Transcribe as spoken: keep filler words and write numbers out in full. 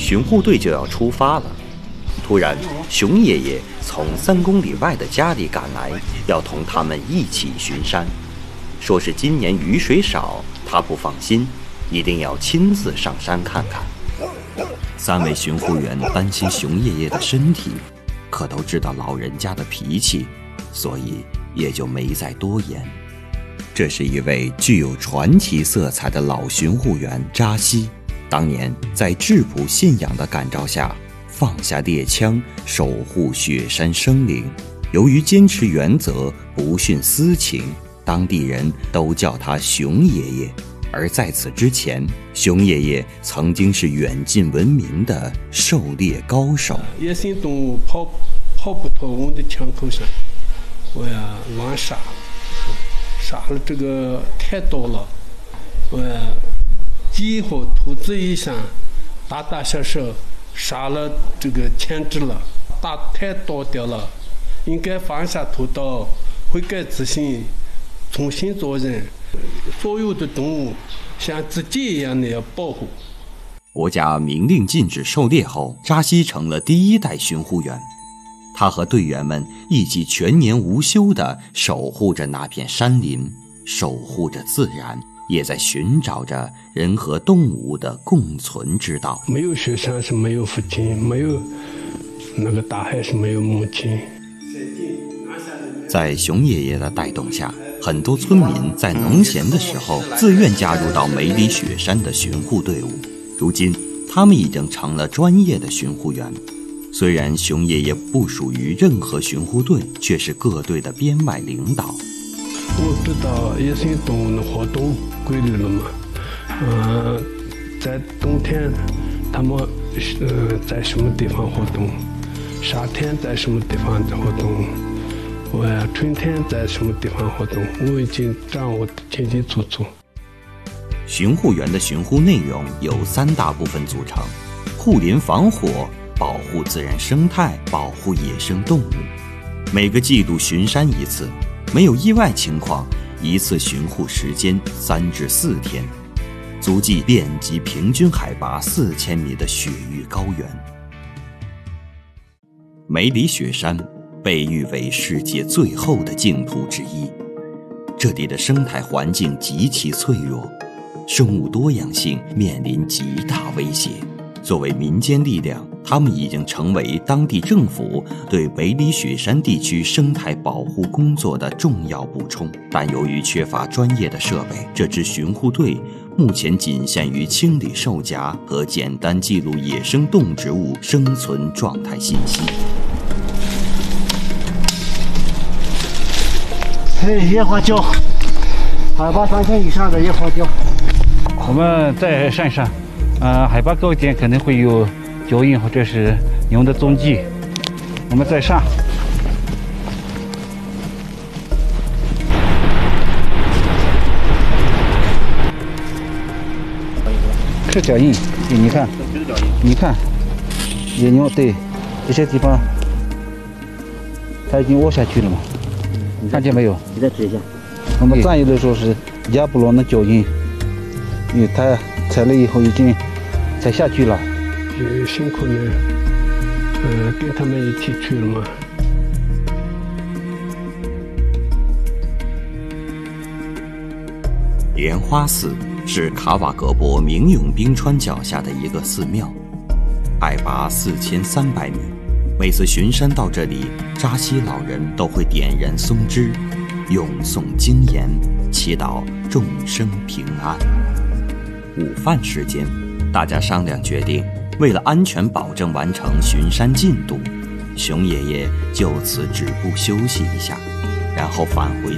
巡护队就要出发了。突然，熊爷爷从三公里外的家里赶来，要同他们一起巡山。说是今年雨水少，他不放心，一定要亲自上山看看。三位巡护员担心熊爷爷的身体，可都知道老人家的脾气，所以也就没再多言。这是一位具有传奇色彩的老巡护员扎西，当年在质朴信仰的感召下，放下猎枪，守护雪山生灵。由于坚持原则，不徇私情，当地人都叫他熊爷爷。而在此之前，熊爷爷曾经是远近闻名的狩猎高手。 野生动物跑跑不脱我的枪口上，我呀乱杀，杀了这个太多了，我呀鸡和兔子以上，大大小小杀了这个牵制了，打太多掉了，应该放下屠刀，悔改自新，重新做人。所有的动物像自己一样的要保护。 国家明令禁止狩猎后，扎西成了第一代巡护员。他和队员们一起全年无休地守护着那片山林，守护着自然，也在寻找着人和动物的共存之道。 没有雪山是没有父亲，没有那个大海是没有母亲。 在熊爷爷的带动下，很多村民在农闲的时候自愿加入到梅里雪山的巡护队伍。如今，他们已经成了专业的巡护员。虽然熊爷爷不属于任何巡护队，却是各队的编外领导。 我知道野生动物的活动规律了嘛，呃，在冬天，他们呃在什么地方活动？夏天在什么地方活动？我呀，春天在什么地方活动？我已经掌握得清清楚楚。 巡护员的巡护内容有三大部分组成：护林防火、保护自然生态、保护野生动物。每个季度巡山一次，没有意外情况，一次巡护时间三至四天，足迹遍及平均海拔四千米的雪域高原。梅里雪山被誉为世界最厚的净土之一，这里的生态环境极其脆弱，生物多样性面临极大威胁。作为民间力量，他们已经成为当地政府对梅里雪山地区生态保护工作的重要补充。但由于缺乏专业的设备，这支巡护队目前仅限于清理兽夹和简单记录野生动植物生存状态信息。 嘿，野花椒，海拔三千以上的野花椒。 我们在山上，呃，海拔高一点可能会有脚印或者是牛的踪迹。我们在上，是脚印，对，你看，你看，野牛，对，这些地方它已经窝下去了嘛。看见没有？ 你再指一下。 我们战友的时候是亚布罗的脚印，因为他踩了以后已经踩下去了。 也辛苦呢，呃，跟他们一起去了嘛。 莲花寺是卡瓦格博明永冰川脚下的一个寺庙，海拔四千三百米。每次巡山到这里，扎西老人都会点燃松枝，咏诵经言，祈祷众生平安。午饭时间，大家商量决定，为了安全保证完成巡山进度，熊爷爷就此止步休息一下，然后返回